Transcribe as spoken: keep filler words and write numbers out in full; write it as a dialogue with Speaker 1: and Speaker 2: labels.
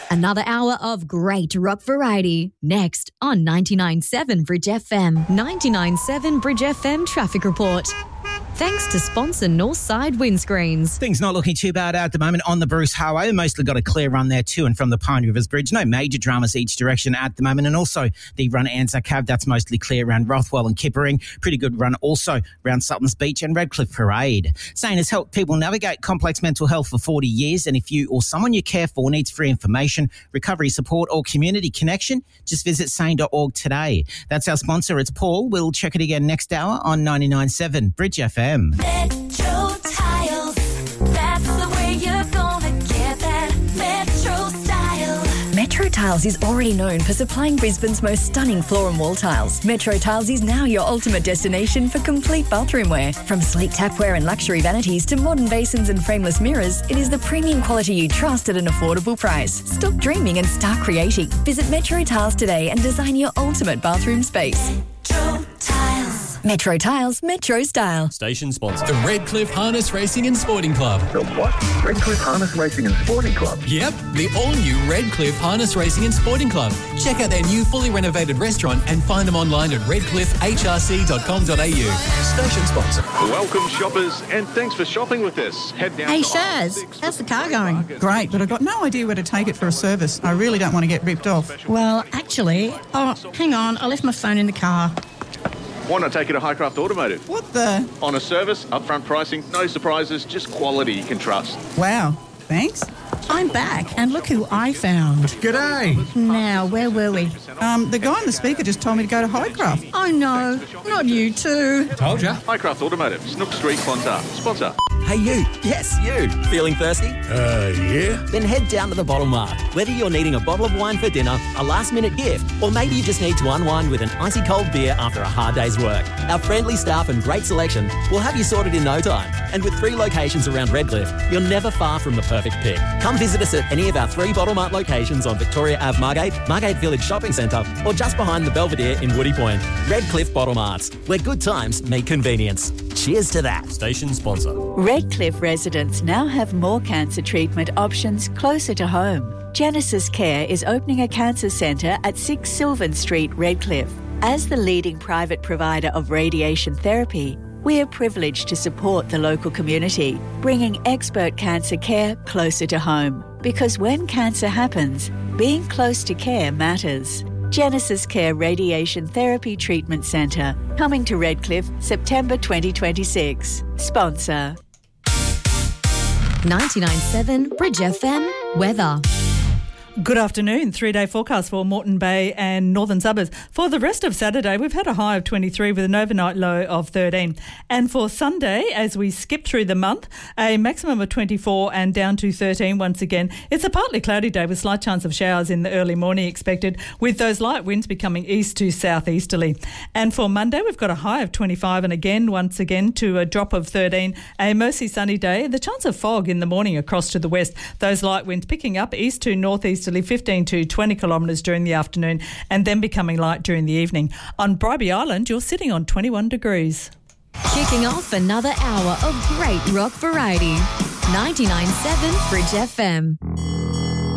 Speaker 1: Another hour of great rock variety. Next on ninety-nine point seven Bridge F M. ninety-nine point seven Bridge F M Traffic Report. Thanks to sponsor Northside Windscreens.
Speaker 2: Things not looking too bad at the moment on the Bruce Highway. Mostly got a clear run there to and from the Pine Rivers Bridge. No major dramas each direction at the moment. And also the run at Anzac Cab, that's mostly clear around Rothwell and Kippering. Pretty good run also around Sutton's Beach and Redcliffe Parade. Sane has helped people navigate complex mental health for forty years. And if you or someone you care for needs free information, recovery support or community connection, just visit sane dot org today. That's our sponsor. It's Paul. We'll check it again next hour on ninety-nine point seven Bridge F M.
Speaker 3: Metro Tiles, that's the way you're gonna get that Metro style.
Speaker 4: Metro Tiles is already known for supplying Brisbane's most stunning floor and wall tiles. Metro Tiles is now your ultimate destination for complete bathroom wear. From sleek tapware and luxury vanities to modern basins and frameless mirrors, it is the premium quality you trust at an affordable price. Stop dreaming and start creating. Visit Metro Tiles today and design your ultimate bathroom space.
Speaker 3: Metro Tiles.
Speaker 4: Metro Tiles, Metro style.
Speaker 5: Station sponsor, the Redcliffe Harness Racing and Sporting Club.
Speaker 6: The what? Redcliffe Harness Racing and Sporting Club?
Speaker 5: Yep, the all-new Redcliffe Harness Racing and Sporting Club. Check out their new fully renovated restaurant and find them online at redcliffe h r c dot com dot a u. Station sponsor.
Speaker 7: Welcome, shoppers, and thanks for shopping with us. Head down
Speaker 8: Hey,
Speaker 7: to
Speaker 8: Shaz, how's the car going?
Speaker 9: Great, but I've got no idea where to take it for a service. I really don't want to get ripped off.
Speaker 8: Well, actually, oh, hang on, I left my phone in the car.
Speaker 7: Why not take it to Highcraft Automotive?
Speaker 9: What the?
Speaker 7: On a service, upfront pricing, no surprises, just quality you can trust.
Speaker 9: Wow, thanks.
Speaker 8: I'm back, and look who I found.
Speaker 10: G'day.
Speaker 8: Now, where were we?
Speaker 9: Um, the guy on the speaker just told me to go to Highcraft.
Speaker 8: Oh, no, not you too.
Speaker 10: Told ya.
Speaker 7: Highcraft Automotive, Snook Street, Clontarf. Sponsor.
Speaker 11: Hey you, yes you, feeling thirsty?
Speaker 10: Uh, yeah?
Speaker 11: Then head down to the Bottle Mart. Whether you're needing a bottle of wine for dinner, a last minute gift, or maybe you just need to unwind with an icy cold beer after a hard day's work, our friendly staff and great selection will have you sorted in no time. And with three locations around Redcliffe, you're never far from the perfect pick. Come visit us at any of our three Bottle Mart locations on Victoria Avenue Margate, Margate Village Shopping Centre, or just behind the Belvedere in Woody Point. Redcliffe Bottle Marts, where good times meet convenience. Cheers to that.
Speaker 5: Station sponsor.
Speaker 12: Redcliffe residents now have more cancer treatment options closer to home. Genesis Care is opening a cancer centre at six Sylvan Street, Redcliffe. As the leading private provider of radiation therapy, we are privileged to support the local community, bringing expert cancer care closer to home. Because when cancer happens, being close to care matters. Genesis Care Radiation Therapy Treatment Centre, coming to Redcliffe, September twenty twenty-six. Sponsor.
Speaker 1: ninety-nine point seven Bridge F M Weather.
Speaker 13: Good afternoon. Three-day forecast for Moreton Bay and northern suburbs. For the rest of Saturday, we've had a high of twenty-three with an overnight low of thirteen. And for Sunday, as we skip through the month, a maximum of twenty-four and down to thirteen once again. It's a partly cloudy day with slight chance of showers in the early morning expected, with those light winds becoming east to southeasterly. And for Monday, we've got a high of twenty-five and again, once again, to a drop of thirteen. A mostly sunny day. The chance of fog in the morning across to the west. Those light winds picking up east to northeasterly, fifteen to twenty kilometres during the afternoon and then becoming light during the evening. On Bribie Island, you're sitting on twenty-one degrees.
Speaker 1: Kicking off another hour of great rock variety. ninety-nine point seven Bridge F M.